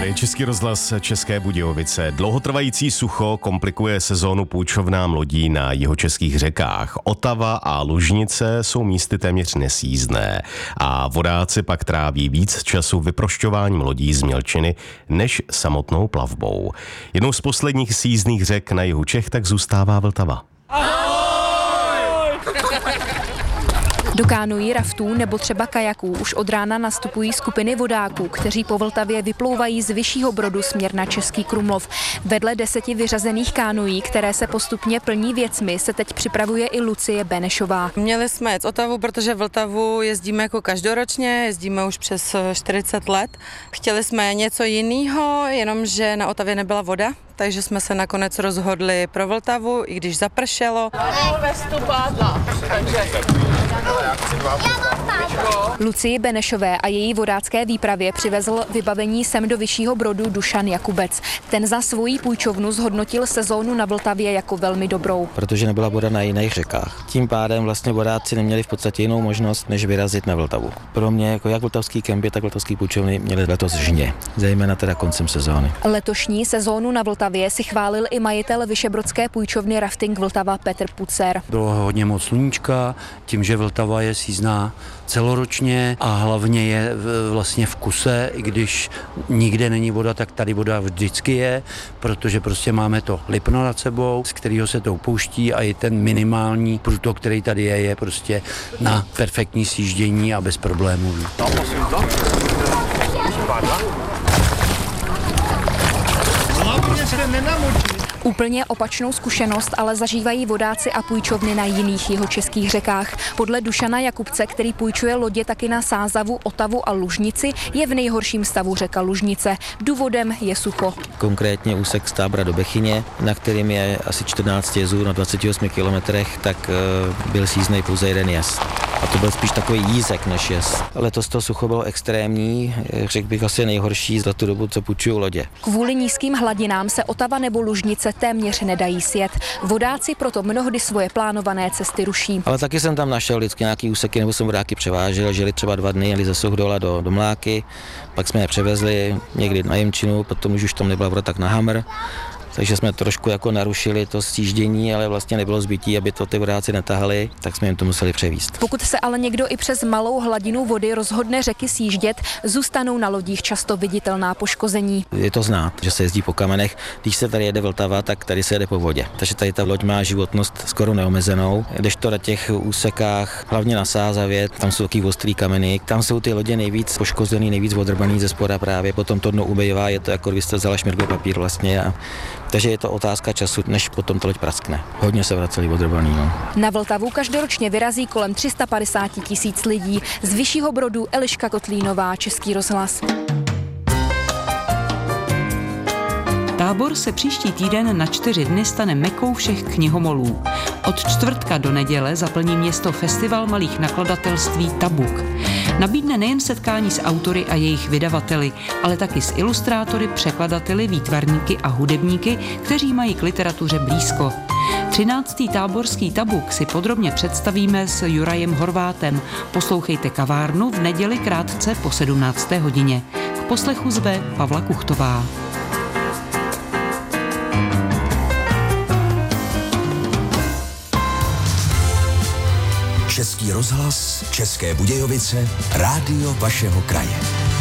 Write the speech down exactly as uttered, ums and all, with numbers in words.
Tady je Český rozhlas České Budějovice. Dlouhotrvající sucho komplikuje sezónu půjčovnám lodí na jihočeských řekách. Otava a Lužnice jsou místy téměř nesjízdné a vodáci pak tráví víc času vyprošťováním lodí z mělčiny než samotnou plavbou. Jednou z posledních sjízdných řek na jihu Čech tak zůstává Vltava. Do kánoí, raftů nebo třeba kajaků už od rána nastupují skupiny vodáků, kteří po Vltavě vyplouvají z Vyššího Brodu směr na Český Krumlov. Vedle deseti vyřazených kánoí, které se postupně plní věcmi, se teď připravuje i Lucie Benešová. Měli jsme jet Otavu, protože Vltavu jezdíme jako každoročně, jezdíme už přes čtyřicet let. Chtěli jsme něco jiného, jenomže na Otavě nebyla voda, takže jsme se nakonec rozhodli pro Vltavu, i když zapršelo. Lucii Benešové a její vodácké výpravě přivezl vybavení sem do Vyššího Brodu Dušan Jakubec. Ten za svoji půjčovnu zhodnotil sezónu na Vltavě jako velmi dobrou. Protože nebyla voda na jiných řekách. Tím pádem vlastně vodáci neměli v podstatě jinou možnost, než vyrazit na Vltavu. Pro mě jako jak vltavský kempy, tak vltavský půjčovny měli letos žně, zejména teda koncem sezóny. Letošní sezónu na Vltavě si chválil i majitel vyšebrodské půjčovny Rafting Vltava Petr Pucer. Bylo hodně moc sluníčka, tím, že Vltava je sjízdná celoročně a hlavně je vlastně v kuse, i když nikde není voda, tak tady voda vždycky je, protože prostě máme to Lipno nad sebou, z kterého se to upouští a i ten minimální průtok, který tady je, je prostě na perfektní sjíždění a bez problémů. Úplně opačnou zkušenost ale zažívají vodáci a půjčovny na jiných jihočeských řekách. Podle Dušana Jakubce, který půjčuje lodě taky na Sázavu, Otavu a Lužnici, je v nejhorším stavu řeka Lužnice. Důvodem je sucho. Konkrétně úsek z Tábora do Bechyně, na kterým je asi čtrnáct jezů na dvaceti osmi kilometrech, tak byl sjízdnej pouze jeden jez. A to byl spíš takový jízek než jez. Letos to sucho bylo extrémní, řekl bych asi nejhorší za tu dobu, co půjčuju lodě. Kvůli nízkým hladinám se Otava nebo Lužnice téměř nedají sjet. Vodáci proto mnohdy svoje plánované cesty ruší. Ale taky jsem tam našel vždycky nějaký úseky, nebo jsem vodáky převážel, žili třeba dva dny, jeli ze Suchdola do, do Mláky, pak jsme je převezli někdy na Jemčinu, potom už tam nebyla voda, tak na Hamr. Takže jsme trošku jako narušili to sjíždění, ale vlastně nebylo zbytí, aby to ty vodáci netahali, tak jsme jim to museli převízt. Pokud se ale někdo i přes malou hladinu vody rozhodne řeky sjíždět, zůstanou na lodích často viditelná poškození. Je to znát, že se jezdí po kamenech. Když se tady jede Vltava, tak tady se jede po vodě. Takže tady ta loď má životnost skoro neomezenou. Kdežto na těch úsekách, hlavně na Sázavě, tam jsou taky ostrý kameny, tam jsou ty lodě nejvíc poškozený, nejvíc odrbaný ze spoda právě. Potom to dno ubejvá, je to jako když jste vzala šmirgl papír vlastně. A takže je to otázka času, než potom to loď praskne. Hodně se vraceli odrbaný. No. Na Vltavu každoročně vyrazí kolem tři sta padesát tisíc lidí. Z Vyššího Brodu Eliška Kotlínová, Český rozhlas. Tábor se příští týden na čtyři dny stane mekou všech knihomolů. Od čtvrtka do neděle zaplní město festival malých nakladatelství Tabuk. Nabídne nejen setkání s autory a jejich vydavateli, ale taky s ilustrátory, překladateli, výtvarníky a hudebníky, kteří mají k literatuře blízko. třináctý táborský Tabuk si podrobně představíme s Jurajem Horvátem. Poslouchejte Kavárnu v neděli krátce po sedmnácté hodině. K poslechu zve Pavla Kuchtová. Český rozhlas, České Budějovice, rádio vašeho kraje.